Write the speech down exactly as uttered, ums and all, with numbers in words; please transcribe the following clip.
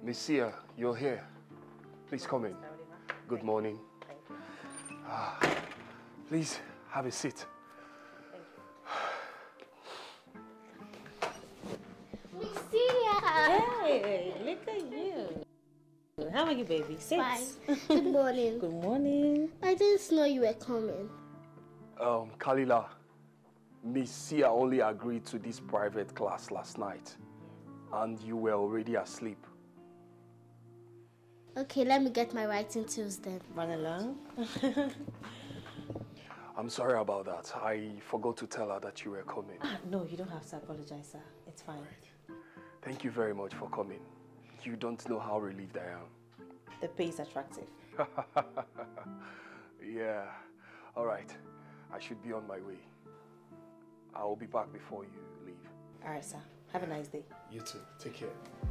Missia, you're here. Please come in. Good morning. Thank you. Ah, please have a seat. Thank you. Missia! Hey, look at you. How are you, baby? Sit. Fine. Good morning. Good morning. I didn't know you were coming. Um, Kalila, Missia only agreed to this private class last night. And you were already asleep. Okay, let me get my writing tools then. Run along. I'm sorry about that. I forgot to tell her that you were coming. Ah, no, you don't have to apologize, sir. It's fine. Thank you very much for coming. You don't know how relieved I am. The pay is attractive. Yeah. All right. I should be on my way. I will be back before you leave. All right, sir. Have a nice day. You too. Take care.